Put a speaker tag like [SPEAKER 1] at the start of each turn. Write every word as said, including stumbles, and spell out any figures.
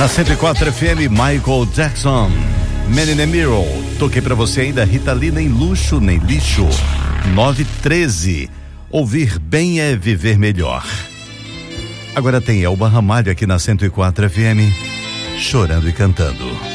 [SPEAKER 1] Na cento e quatro F M, Michael Jackson, Man in the Mirror. Toquei pra você ainda Rita Lee, nem luxo, nem lixo. nove e treze. Ouvir bem é viver melhor. Agora tem Elba Ramalho aqui na cento e quatro F M, chorando e cantando.